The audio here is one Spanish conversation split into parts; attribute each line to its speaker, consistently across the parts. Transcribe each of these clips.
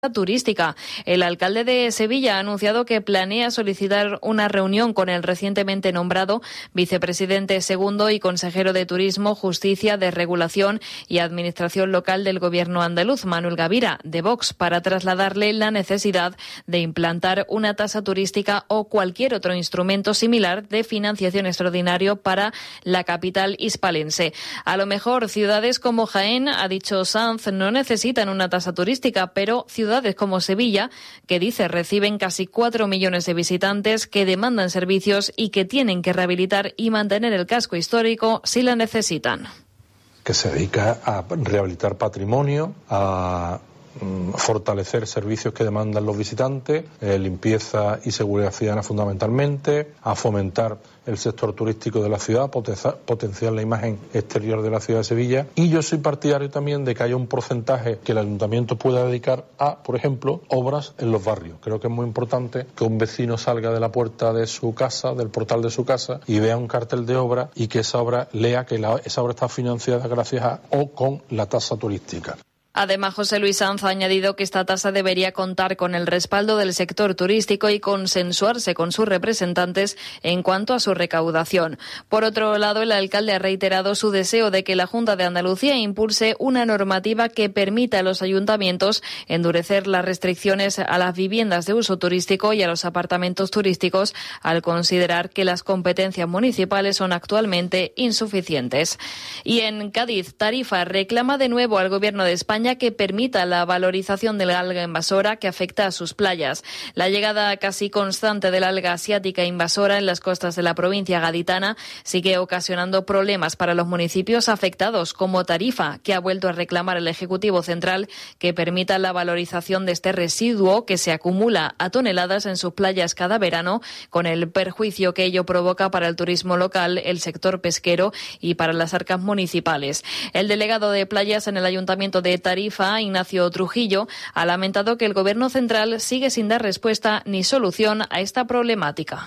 Speaker 1: turística. El alcalde de Sevilla ha anunciado que planea solicitar una reunión con el recientemente nombrado vicepresidente segundo y consejero de Turismo, Justicia, Desregulación y Administración Local del Gobierno andaluz, Manuel Gavira, de Vox, para trasladarle la necesidad de implantar una tasa turística o cualquier otro instrumento similar de financiación extraordinario para la capital hispalense. A lo mejor ciudades como Jaén, ha dicho Sanz, no necesitan una tasa turística, pero ciudades como Sevilla, que dice reciben casi 4 millones de visitantes que demandan servicios y que tienen que rehabilitar y mantener el casco histórico si la necesitan.
Speaker 2: Que se dedica a rehabilitar patrimonio, a fortalecer servicios que demandan los visitantes, limpieza y seguridad ciudadana fundamentalmente, a fomentar el sector turístico de la ciudad, potenciar la imagen exterior de la ciudad de Sevilla. Y yo soy partidario también de que haya un porcentaje que el ayuntamiento pueda dedicar a, por ejemplo, obras en los barrios. Creo que es muy importante que un vecino salga de la puerta de su casa, del portal de su casa, y vea un cartel de obra y que esa obra lea que esa obra está financiada gracias a o con la tasa turística.
Speaker 1: Además, José Luis Sanz ha añadido que esta tasa debería contar con el respaldo del sector turístico y consensuarse con sus representantes en cuanto a su recaudación. Por otro lado, el alcalde ha reiterado su deseo de que la Junta de Andalucía impulse una normativa que permita a los ayuntamientos endurecer las restricciones a las viviendas de uso turístico y a los apartamentos turísticos, al considerar que las competencias municipales son actualmente insuficientes. Y en Cádiz, Tarifa reclama de nuevo al Gobierno de España que permita la valorización del alga invasora que afecta a sus playas. La llegada casi constante del alga asiática invasora en las costas de la provincia gaditana sigue ocasionando problemas para los municipios afectados, como Tarifa, que ha vuelto a reclamar al Ejecutivo Central que permita la valorización de este residuo que se acumula a toneladas en sus playas cada verano, con el perjuicio que ello provoca para el turismo local, el sector pesquero y para las arcas municipales. El delegado de playas en el Ayuntamiento de Tarifa, Ignacio Trujillo, ha lamentado que el Gobierno central sigue sin dar respuesta ni solución a esta problemática.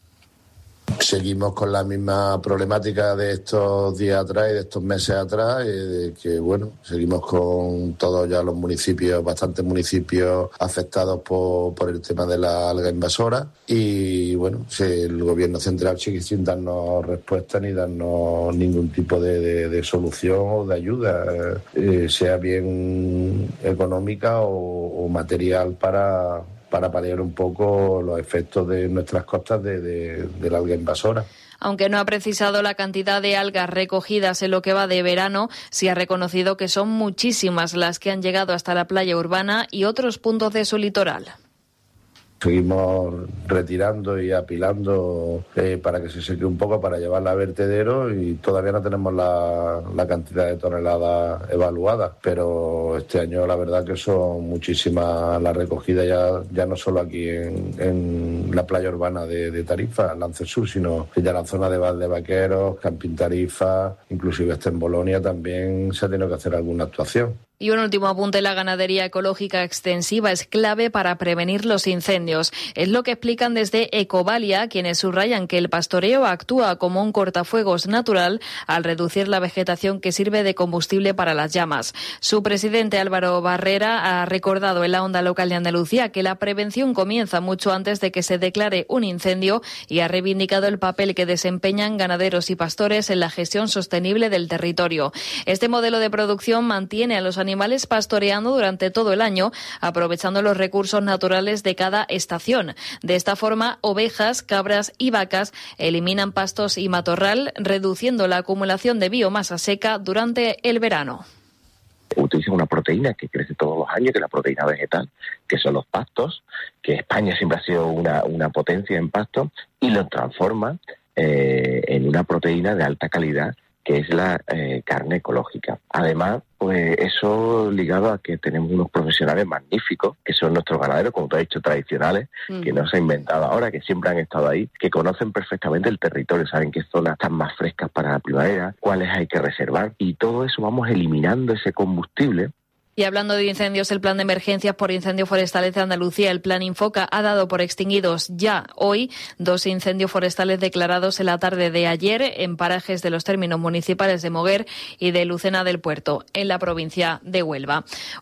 Speaker 3: Seguimos con la misma problemática de estos días atrás y de estos meses atrás, de que seguimos con todos ya los municipios, bastantes municipios afectados por el tema de la alga invasora y el Gobierno central sigue sin darnos respuesta ni darnos ningún tipo de solución o de ayuda, sea bien económica o material para paliar un poco los efectos de nuestras costas de la alga invasora.
Speaker 1: Aunque no ha precisado la cantidad de algas recogidas en lo que va de verano, sí ha reconocido que son muchísimas las que han llegado hasta la playa urbana y otros puntos de su litoral.
Speaker 3: Seguimos retirando y apilando para que se seque un poco, para llevarla a vertedero, y todavía no tenemos la cantidad de toneladas evaluadas, pero este año la verdad que son muchísimas las recogidas, ya no solo aquí en la playa urbana de Tarifa, Lance Sur, sino ya la zona de Valdevaqueros, Camping Tarifa, inclusive en Bolonia también se ha tenido que hacer alguna actuación.
Speaker 1: Y un último apunte, la ganadería ecológica extensiva es clave para prevenir los incendios. Es lo que explican desde Ecovalia, quienes subrayan que el pastoreo actúa como un cortafuegos natural al reducir la vegetación que sirve de combustible para las llamas. Su presidente Álvaro Barrera ha recordado en la Onda Local de Andalucía que la prevención comienza mucho antes de que se declare un incendio y ha reivindicado el papel que desempeñan ganaderos y pastores en la gestión sostenible del territorio. Este modelo de producción mantiene a los animales pastoreando durante todo el año, aprovechando los recursos naturales de cada estación. De esta forma, ovejas, cabras y vacas eliminan pastos y matorral, reduciendo la acumulación de biomasa seca durante el verano.
Speaker 4: Utilizan una proteína que crece todos los años, que es la proteína vegetal, que son los pastos, que España siempre ha sido una potencia en pastos, y lo transforman en una proteína de alta calidad, que es la carne ecológica. Además, pues eso ligado a que tenemos unos profesionales magníficos, que son nuestros ganaderos, como tú has dicho, tradicionales, que no se han inventado ahora, que siempre han estado ahí, que conocen perfectamente el territorio, saben qué zonas están más frescas para la primavera, cuáles hay que reservar, y todo eso vamos eliminando ese combustible
Speaker 1: Y hablando de incendios, el plan de emergencias por incendios forestales de Andalucía, el plan Infoca, ha dado por extinguidos ya hoy 2 incendios forestales declarados en la tarde de ayer en parajes de los términos municipales de Moguer y de Lucena del Puerto, en la provincia de Huelva.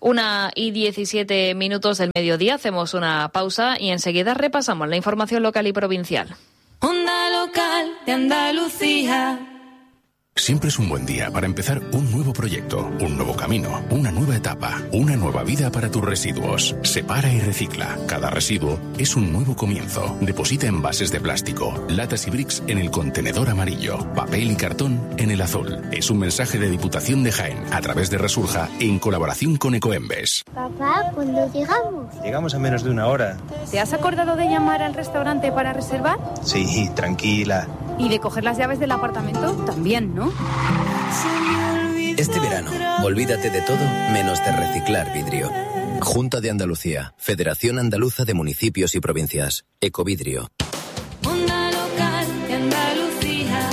Speaker 1: 1:17 del mediodía, hacemos una pausa y enseguida repasamos la información local y provincial.
Speaker 5: Onda local de Andalucía.
Speaker 6: Siempre es un buen día para empezar un nuevo proyecto, un nuevo camino, una nueva etapa, una nueva vida para tus residuos. Separa y recicla. Cada residuo es un nuevo comienzo. Deposita envases de plástico, latas y bricks en el contenedor amarillo, papel y cartón en el azul. Es un mensaje de Diputación de Jaén a través de Resurja en colaboración con Ecoembes.
Speaker 7: Papá, ¿cuándo llegamos?
Speaker 8: Llegamos en menos de una hora.
Speaker 9: ¿Te has acordado de llamar al restaurante para reservar?
Speaker 8: Sí, tranquila.
Speaker 9: ¿Y de coger las llaves del apartamento? También, ¿no?
Speaker 10: Este verano, olvídate de todo menos de reciclar vidrio. Junta de Andalucía, Federación Andaluza de Municipios y Provincias, Ecovidrio.
Speaker 5: Onda local de Andalucía.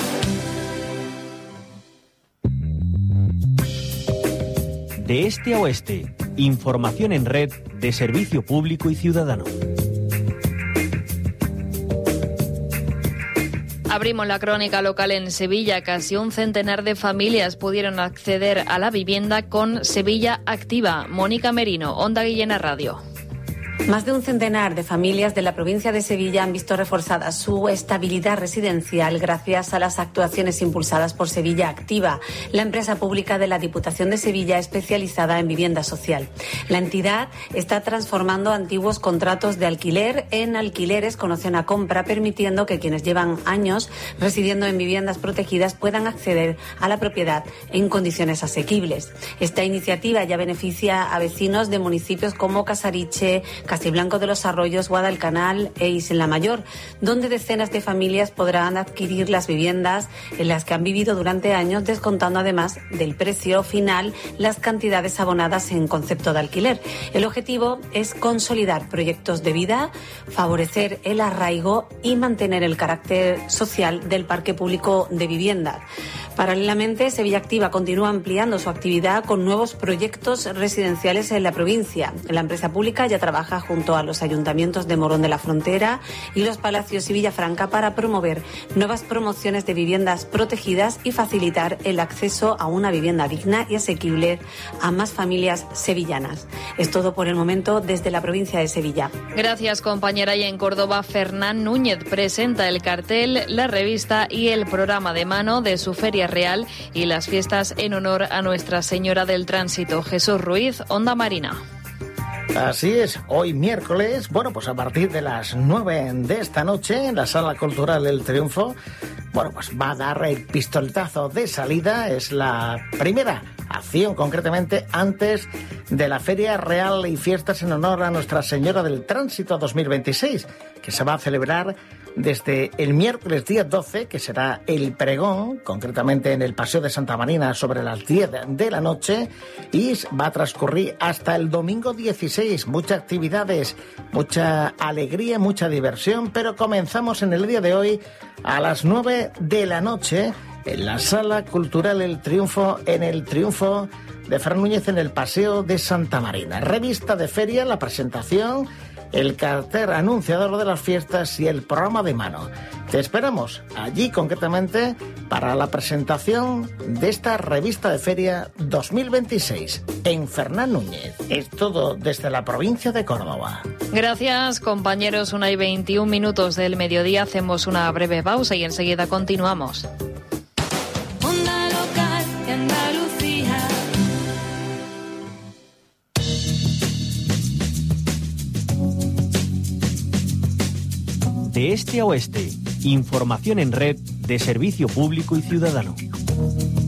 Speaker 11: De este a oeste, información en red de servicio público y ciudadano.
Speaker 1: Abrimos la crónica local en Sevilla. Casi un centenar de familias pudieron acceder a la vivienda con Sevilla Activa. Mónica Merino, Onda Guillena Radio.
Speaker 12: Más de un centenar de familias de la provincia de Sevilla han visto reforzada su estabilidad residencial gracias a las actuaciones impulsadas por Sevilla Activa, la empresa pública de la Diputación de Sevilla especializada en vivienda social. La entidad está transformando antiguos contratos de alquiler en alquileres con opción a compra, permitiendo que quienes llevan años residiendo en viviendas protegidas puedan acceder a la propiedad en condiciones asequibles. Esta iniciativa ya beneficia a vecinos de municipios como Casariche, Castiblanco de los Arroyos, Guadalcanal e Isla Mayor, donde decenas de familias podrán adquirir las viviendas en las que han vivido durante años, descontando además del precio final las cantidades abonadas en concepto de alquiler. El objetivo es consolidar proyectos de vida, favorecer el arraigo y mantener el carácter social del parque público de vivienda. Paralelamente, Sevilla Activa continúa ampliando su actividad con nuevos proyectos residenciales en la provincia. La empresa pública ya trabaja junto a los ayuntamientos de Morón de la Frontera y Los Palacios y Villafranca para promover nuevas promociones de viviendas protegidas y facilitar el acceso a una vivienda digna y asequible a más familias sevillanas. Es todo por el momento desde la provincia de Sevilla.
Speaker 1: Gracias, compañera. Y en Córdoba, Fernán Núñez presenta el cartel, la revista y el programa de mano de su Feria Real y las fiestas en honor a Nuestra Señora del Tránsito. Jesús Ruiz, Onda Marina.
Speaker 13: Así es, hoy miércoles, pues a partir de las 9 de esta noche, en la Sala Cultural El Triunfo, pues va a dar el pistoletazo de salida. Es la primera acción, concretamente, antes de la Feria Real y Fiestas en honor a Nuestra Señora del Tránsito 2026, que se va a celebrar desde el miércoles día 12, que será el pregón, concretamente en el Paseo de Santa Marina sobre las 10 de la noche, y va a transcurrir hasta el domingo 16. Muchas actividades, mucha alegría, mucha diversión, pero comenzamos en el día de hoy a las 9 de la noche en la Sala Cultural El Triunfo, en el Triunfo de Fernán Núñez, en el Paseo de Santa Marina. Revista de feria, la presentación, el cartel anunciador de las fiestas y el programa de mano. Te esperamos allí, concretamente, para la presentación de esta revista de feria 2026 en Fernán Núñez. Es todo desde la provincia de Córdoba.
Speaker 1: Gracias, compañeros. 1:21 del mediodía. Hacemos una breve pausa y enseguida continuamos.
Speaker 5: Onda local de Andalucía.
Speaker 11: De este a oeste, información en red de servicio público y ciudadano.